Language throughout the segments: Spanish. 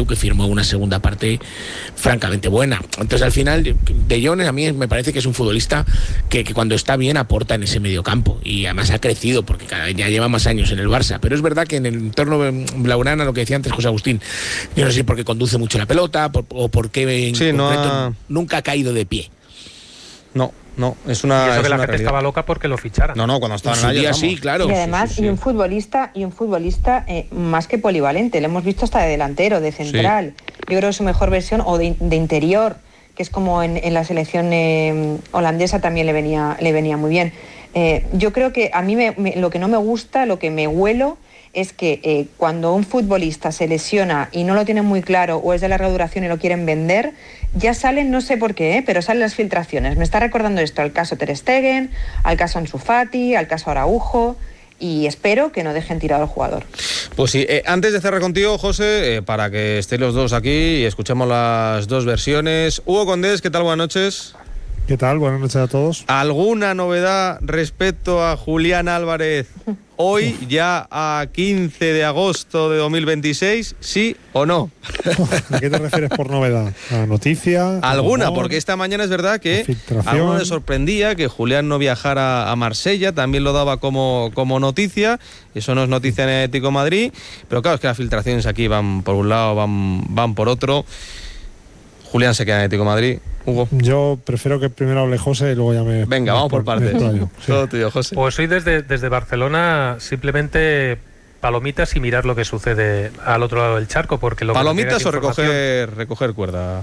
que firmó una segunda parte francamente buena. Entonces al final De Jong a mí me parece que es un futbolista que cuando está bien aporta en ese mediocampo, y además ha crecido porque ya lleva más años en el Barça. Pero es verdad que en el entorno blaugrana, lo que decía antes José Agustín, yo no sé si porque conduce mucho la pelota o porque nunca ha caído de pie. No, es una. Y eso que la gente realidad. Estaba loca porque lo ficharan. No, cuando estaba en el Ajax, sí, claro. Y además, sí. y un futbolista más que polivalente. Lo hemos visto hasta de delantero, de central. Sí. Yo creo que su mejor versión, o de interior, que es como en la selección holandesa también le venía muy bien. Yo creo que a mí lo que no me gusta, lo que me huelo, es que cuando un futbolista se lesiona y no lo tienen muy claro o es de larga duración y lo quieren vender, ya salen, no sé por qué, pero salen las filtraciones. Me está recordando esto al caso Ter Stegen, al caso Ansu Fati, al caso Araujo, y espero que no dejen tirado al jugador. Pues sí, antes de cerrar contigo, José, para que estéis los dos aquí y escuchemos las dos versiones. Hugo Condés, ¿qué tal? Buenas noches. ¿Qué tal? Buenas noches a todos. ¿Alguna novedad respecto a Julián Álvarez hoy, ya a 15 de agosto de 2026, sí o no? ¿A qué te refieres por novedad? ¿A noticia? Alguna, porque esta mañana es verdad que a alguno le sorprendía que Julián no viajara a Marsella, también lo daba como noticia, eso no es noticia en Atlético de Madrid, pero claro, es que las filtraciones aquí van por un lado, van por otro. Julián se queda en Atlético de Madrid. Hugo. Yo prefiero que primero hable José y luego ya me... Venga, vamos por partes. Sí. Todo tuyo, José. Pues hoy desde Barcelona simplemente palomitas y mirar lo que sucede al otro lado del charco, porque lo ¿Palomitas o recoger cuerda?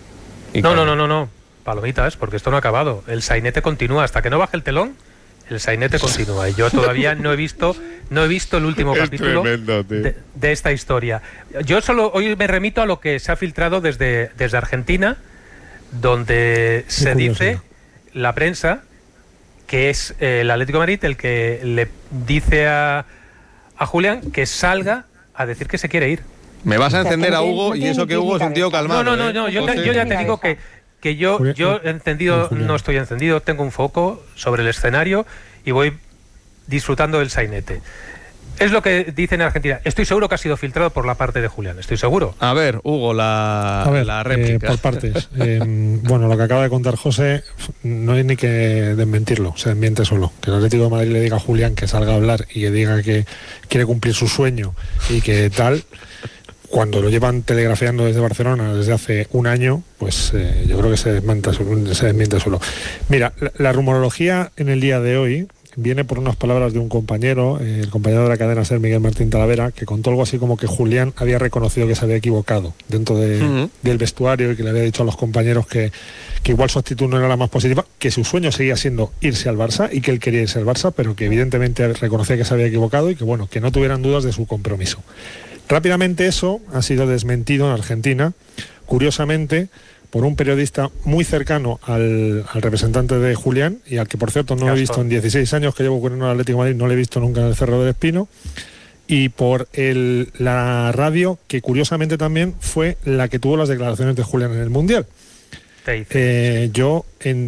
No. Palomitas, porque esto no ha acabado. El sainete continúa. Hasta que no baje el telón, el sainete continúa. Y yo todavía no he visto el último capítulo de esta historia. Yo solo hoy me remito a lo que se ha filtrado desde Argentina, donde se dice, la prensa, que es el Atlético de Madrid el que le dice a Julián que salga a decir que se quiere ir. Me vas a encender a Hugo, y eso que Hugo es un tío calmado. No, yo ya te digo que yo encendido, no estoy encendido, tengo un foco sobre el escenario y voy disfrutando del sainete. Es lo que dicen en Argentina. Estoy seguro que ha sido filtrado por la parte de Julián. Estoy seguro. A ver, Hugo, la réplica. Por partes. Bueno, lo que acaba de contar José, no hay ni que desmentirlo. Se desmiente solo. Que el Atlético de Madrid le diga a Julián que salga a hablar y que diga que quiere cumplir su sueño y que tal, cuando lo llevan telegrafiando desde Barcelona desde hace un año, pues yo creo que se desmiente solo. Mira, la rumorología en el día de hoy viene por unas palabras de un compañero, el compañero de la cadena SER, Miguel Martín Talavera, que contó algo así como que Julián había reconocido que se había equivocado dentro del vestuario y que le había dicho a los compañeros que igual su actitud no era la más positiva, que su sueño seguía siendo irse al Barça y que él quería irse al Barça, pero que evidentemente reconocía que se había equivocado y que bueno, que no tuvieran dudas de su compromiso. Rápidamente eso ha sido desmentido en Argentina, curiosamente, por un periodista muy cercano al representante de Julián, y al que por cierto no he visto en 16 años que llevo cubriendo el Atlético de Madrid, no le he visto nunca en el Cerro del Espino, y por la radio, que curiosamente también fue la que tuvo las declaraciones de Julián en el Mundial. Yo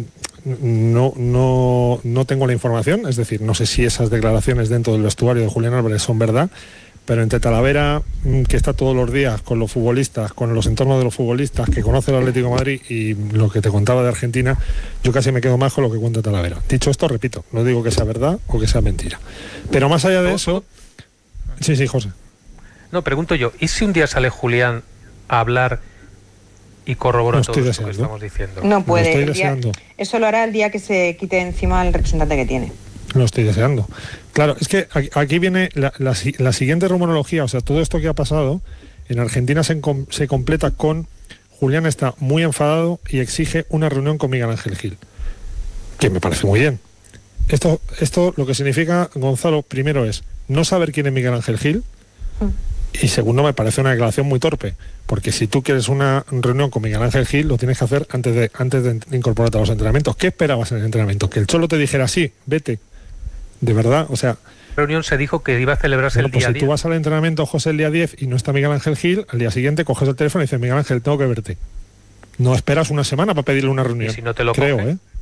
no tengo la información, es decir, no sé si esas declaraciones dentro del vestuario de Julián Álvarez son verdad, pero entre Talavera, que está todos los días con los futbolistas, con los entornos de los futbolistas, que conoce el Atlético de Madrid, y lo que te contaba de Argentina, yo casi me quedo más con lo que cuenta Talavera. Dicho esto, repito, no digo que sea verdad o que sea mentira. Pero más allá de eso... Sí, José. No, pregunto yo, ¿y si un día sale Julián a hablar y corrobora todo esto que estamos diciendo? No puede. Eso lo hará el día que se quite encima el representante que tiene. Lo estoy deseando. Claro, es que aquí viene la siguiente rumorología, o sea, todo esto que ha pasado en Argentina se completa con Julián está muy enfadado y exige una reunión con Miguel Ángel Gil, que me parece muy bien. Esto lo que significa, Gonzalo, primero es no saber quién es Miguel Ángel Gil, y segundo, me parece una declaración muy torpe, porque si tú quieres una reunión con Miguel Ángel Gil, lo tienes que hacer antes de incorporarte a los entrenamientos. ¿Qué esperabas en el entrenamiento? ¿Que el Cholo te dijera sí, vete? De verdad, o sea... La reunión se dijo que iba a celebrarse el día 10. Si tú vas al entrenamiento, José, el día 10 y no está Miguel Ángel Gil, al día siguiente coges el teléfono y dices, Miguel Ángel, tengo que verte. No esperas una semana para pedirle una reunión. ¿Y si no te lo creo, coge?